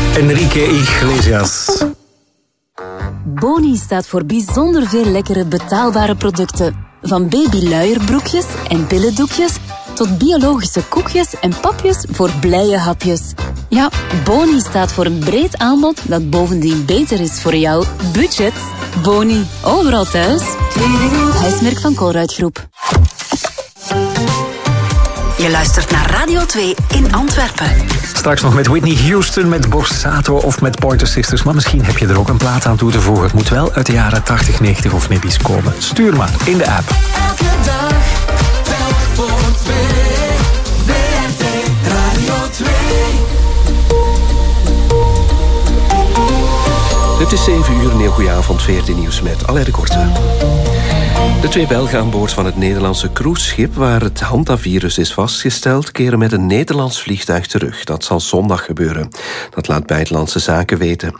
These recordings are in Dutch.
Enrique Iglesias. Boni staat voor bijzonder veel lekkere betaalbare producten. Van babyluierbroekjes en billendoekjes tot biologische koekjes en papjes voor blije hapjes. Ja, Boni staat voor een breed aanbod dat bovendien beter is voor jouw budget. Boni, overal thuis. Huismerk van Colruyt-groep. Je luistert naar Radio 2 in Antwerpen. Straks nog met Whitney Houston, met Borsato of met Pointer Sisters. Maar misschien heb je er ook een plaat aan toe te voegen. Het moet wel uit de jaren 80, 90 of nibbies komen. Stuur maar in de app. Elke dag, telk voor twee. WRT Radio 2. Het is 7 uur, een heel goeie avond, VRT Nieuws met Alain de Korte. De 2 Belgen aan boord van het Nederlandse cruiseschip waar het Hantavirus is vastgesteld, keren met een Nederlands vliegtuig terug. Dat zal zondag gebeuren. Dat laat Buitenlandse Zaken weten.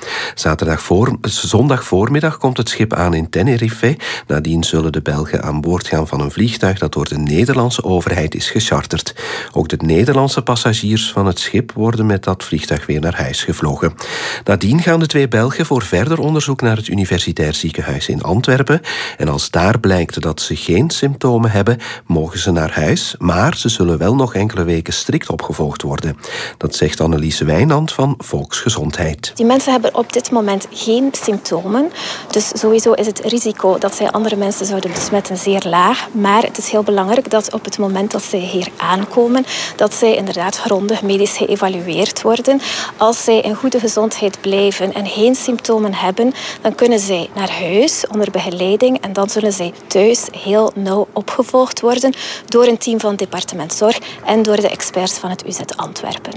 Zondag voormiddag komt het schip aan in Tenerife. Nadien zullen de Belgen aan boord gaan van een vliegtuig dat door de Nederlandse overheid is gecharterd. Ook de Nederlandse passagiers van het schip worden met dat vliegtuig weer naar huis gevlogen. Nadien gaan de 2 Belgen voor verder onderzoek naar het Universitair Ziekenhuis in Antwerpen. En als daar blijkt dat ze geen symptomen hebben, mogen ze naar huis, maar ze zullen wel nog enkele weken strikt opgevolgd worden. Dat zegt Anneliese Wijnand van Volksgezondheid. Die mensen hebben op dit moment geen symptomen, dus sowieso is het risico dat zij andere mensen zouden besmetten zeer laag, maar het is heel belangrijk dat op het moment dat zij hier aankomen, dat zij inderdaad grondig medisch geëvalueerd worden. Als zij in goede gezondheid blijven en geen symptomen hebben, dan kunnen zij naar huis onder begeleiding en dan zullen zij thuis heel nauw opgevolgd worden door een team van het departement Zorg en door de experts van het UZ Antwerpen.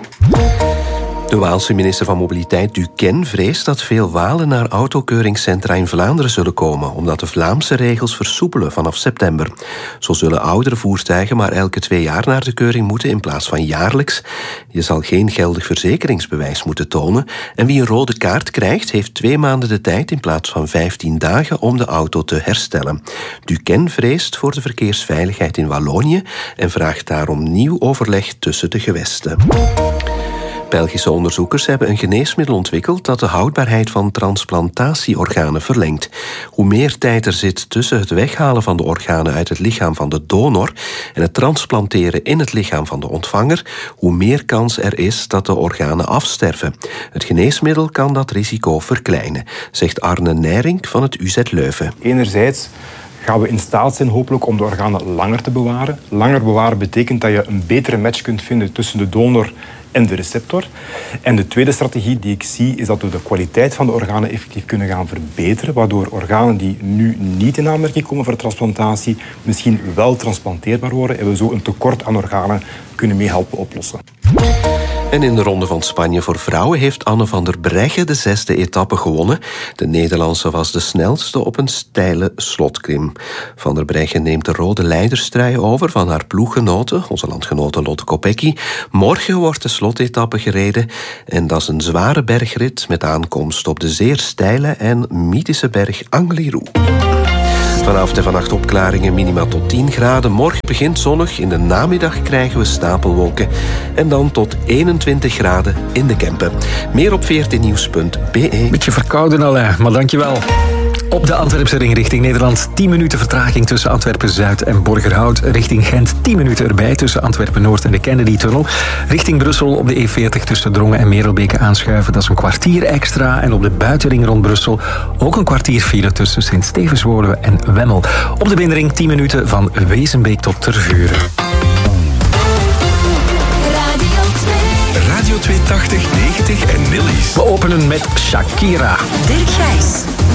De Waalse minister van Mobiliteit Duquesne vreest dat veel Walen naar autokeuringscentra in Vlaanderen zullen komen, omdat de Vlaamse regels versoepelen vanaf september. Zo zullen oudere voertuigen maar elke 2 jaar naar de keuring moeten in plaats van jaarlijks. Je zal geen geldig verzekeringsbewijs moeten tonen en wie een rode kaart krijgt, heeft 2 maanden de tijd in plaats van 15 dagen om de auto te herstellen. Duquesne vreest voor de verkeersveiligheid in Wallonië en vraagt daarom nieuw overleg tussen de gewesten. Belgische onderzoekers hebben een geneesmiddel ontwikkeld dat de houdbaarheid van transplantatieorganen verlengt. Hoe meer tijd er zit tussen het weghalen van de organen uit het lichaam van de donor en het transplanteren in het lichaam van de ontvanger, hoe meer kans er is dat de organen afsterven. Het geneesmiddel kan dat risico verkleinen, zegt Arne Nijrink van het UZ Leuven. Enerzijds gaan we in staat zijn hopelijk om de organen langer te bewaren. Langer bewaren betekent dat je een betere match kunt vinden tussen de donor en de receptor. En de tweede strategie die ik zie is dat we de kwaliteit van de organen effectief kunnen gaan verbeteren, waardoor organen die nu niet in aanmerking komen voor transplantatie misschien wel transplanteerbaar worden en we zo een tekort aan organen kunnen mee helpen oplossen. En in de Ronde van Spanje voor vrouwen heeft Anne van der Breggen de 6e etappe gewonnen. De Nederlandse was de snelste op een steile slotklim. Van der Breggen neemt de rode leiderstrui over van haar ploeggenote, onze landgenote Lotte Kopecky. Morgen wordt de slotetappe gereden en dat is een zware bergrit met aankomst op de zeer steile en mythische berg Angliru. Vanavond en vannacht opklaringen, minima tot 10 graden. Morgen begint zonnig, in de namiddag krijgen we stapelwolken. En dan tot 21 graden in de Kempen. Meer op vrtnieuws.be. Beetje verkouden al, maar dankjewel. Op de Antwerpse ring richting Nederland 10 minuten vertraging tussen Antwerpen-Zuid en Borgerhout. Richting Gent 10 minuten erbij tussen Antwerpen-Noord en de Kennedy-tunnel. Richting Brussel op de E40 tussen Drongen en Merelbeke aanschuiven. Dat is een kwartier extra. En op de buitenring rond Brussel ook een kwartier file tussen Sint-Stevenswoluwe en Wemmel. Op de binnenring 10 minuten van Wezenbeek tot Tervuren. Radio 280, 90 en Millies. We openen met Shakira. Dirk Gijs.